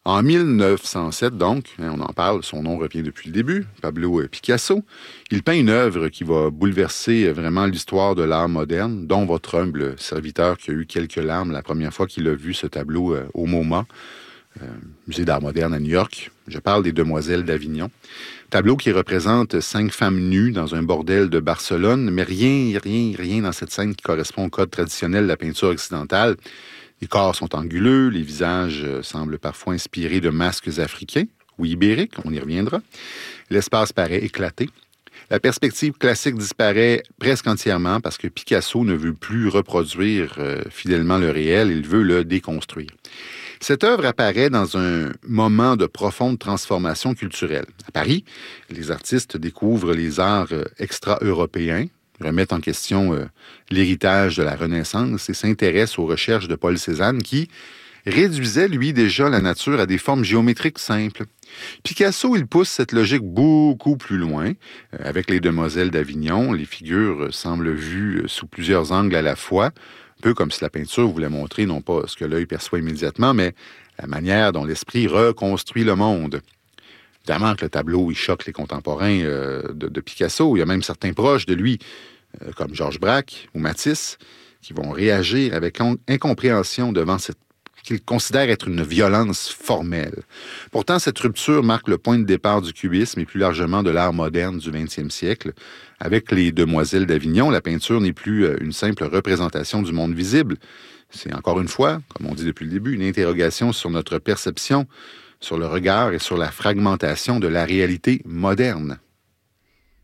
En 1907, donc, on en parle, son nom revient depuis le début, Pablo Picasso, il peint une œuvre qui va bouleverser vraiment l'histoire de l'art moderne, dont votre humble serviteur qui a eu quelques larmes la première fois qu'il a vu ce tableau au MoMA, musée d'art moderne à New York. Je parle des Demoiselles d'Avignon. Tableau qui représente 5 femmes nues dans un bordel de Barcelone, mais rien dans cette scène qui correspond au code traditionnel de la peinture occidentale. Les corps sont anguleux, les visages semblent parfois inspirés de masques africains ou ibériques, on y reviendra. L'espace paraît éclaté. La perspective classique disparaît presque entièrement parce que Picasso ne veut plus reproduire fidèlement le réel, il veut le déconstruire. Cette œuvre apparaît dans un moment de profonde transformation culturelle. À Paris, les artistes découvrent les arts extra-européens, remettent en question l'héritage de la Renaissance et s'intéressent aux recherches de Paul Cézanne qui réduisait, lui, déjà la nature à des formes géométriques simples. Picasso, il pousse cette logique beaucoup plus loin. Avec les Demoiselles d'Avignon, les figures semblent vues sous plusieurs angles à la fois, un peu comme si la peinture voulait montrer non pas ce que l'œil perçoit immédiatement, mais la manière dont l'esprit reconstruit le monde. Évidemment que le tableau, il choque les contemporains de Picasso. Il y a même certains proches de lui, comme Georges Braque ou Matisse, qui vont réagir avec incompréhension devant cette qu'ils considèrent être une violence formelle. Pourtant, cette rupture marque le point de départ du cubisme et plus largement de l'art moderne du 20e siècle. Avec les Demoiselles d'Avignon, la peinture n'est plus une simple représentation du monde visible. C'est encore une fois, comme on dit depuis le début, une interrogation sur notre perception, sur le regard et sur la fragmentation de la réalité moderne.